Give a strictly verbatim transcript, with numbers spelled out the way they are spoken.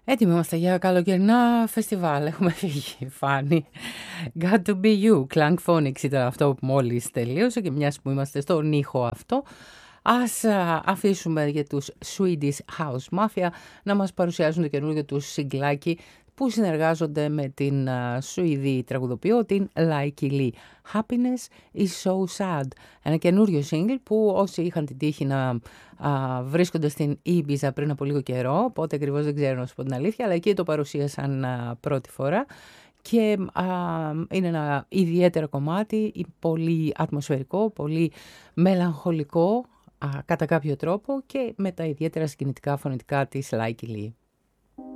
Έτοιμοι είμαστε για καλοκαιρινά φεστιβάλ. Έχουμε φύγει, Φάνη. Got to be you. Clank Phonics ήταν αυτό που μόλις τελείωσε και μιας που είμαστε στον ήχο αυτό, ας α, αφήσουμε για τους Swedish House Mafia να μας παρουσιάσουν το καινούργιο τους συγκλάκι που συνεργάζονται με την uh, Σουηδή τραγουδοποιό, την Lykke Li. Happiness is so sad. Ένα καινούριο single που όσοι είχαν την τύχη να uh, βρίσκονται στην Ibiza πριν από λίγο καιρό, πότε ακριβώς δεν ξέρω να σου πω την αλήθεια, αλλά εκεί το παρουσίασαν uh, πρώτη φορά. Και α, είναι ένα ιδιαίτερο κομμάτι, πολύ ατμοσφαιρικό, πολύ μελαγχολικό α, κατά κάποιο τρόπο και με τα ιδιαίτερα συγκινητικά φωνητικά της Lykke Li.